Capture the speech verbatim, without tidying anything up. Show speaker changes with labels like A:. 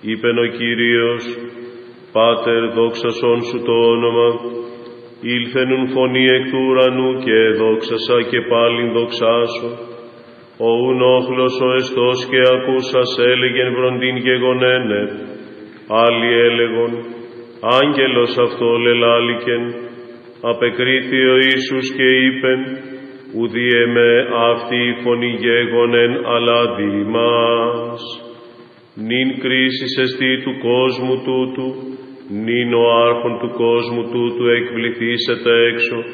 A: Είπεν ο Κύριος, Πάτερ, δόξασόν σου το όνομα, ήλθενουν φωνή εκ του ουρανού και δόξασα και πάλιν δοξάσω. Ο ουν όχλος ο εστός και ακούσας έλεγεν βροντίν γεγονένε. Άλλοι έλεγον, άγγελος αυτό λελάληκεν. Απεκρίθη ο Ιησούς και είπεν, ουδή εμέ αυτή η φωνή γέγονεν, αλλά δι μας. Νυν κρίσις εστί του κόσμου τούτου, νυν ο άρχον του κόσμου τούτου εκβληθήσεται έξω,